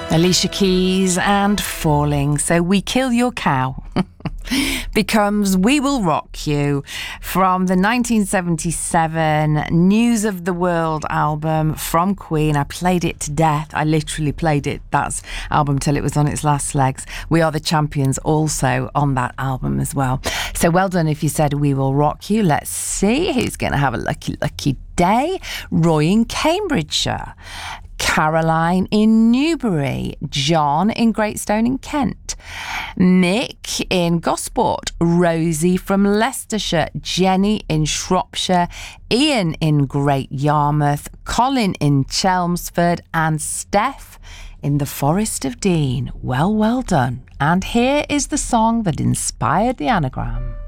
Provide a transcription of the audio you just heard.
Alicia Keys and Falling. So We Kill Your Cow becomes We Will Rock You from the 1977 News of the World album from Queen. I played it to death. I literally played that album till it was on its last legs. We Are the Champions also on that album as well. So well done if you said We Will Rock You. Let's see who's going to have a lucky day. Roy in Cambridgeshire, Caroline in Newbury, John in Greatstone in Kent, Mick in Gosport, Rosie from Leicestershire, Jenny in Shropshire, Ian in Great Yarmouth, Colin in Chelmsford, and Steph in the Forest of Dean. Well done. And here is the song that inspired the anagram.